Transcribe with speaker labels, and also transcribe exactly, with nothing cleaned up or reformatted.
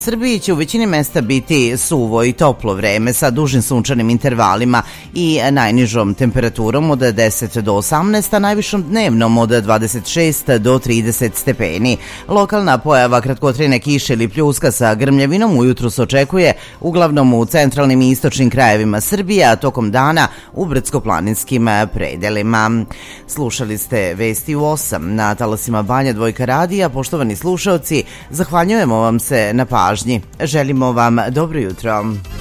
Speaker 1: Srbiji će u većini mesta biti suvo i toplo vreme sa dužim sunčanim intervalima i najnižom temperaturom od deset do osamnaest, a najvišom dnevnom od dvadeset šest do trideset stepeni. Lokalna pojava kratkotrajne kiše ili pljuska sa grmljavinom ujutru se očekuje uglavnom u centralnim i istočnim krajevima Srbije, a tokom dana u brdsko-planinskim predelima. Slušali ste Vesti u osam na talasima Banja Dvojka radija. Poštovani slušaoci, zahvaljujemo vam se na pažnji. Želimo vam dobro jutro.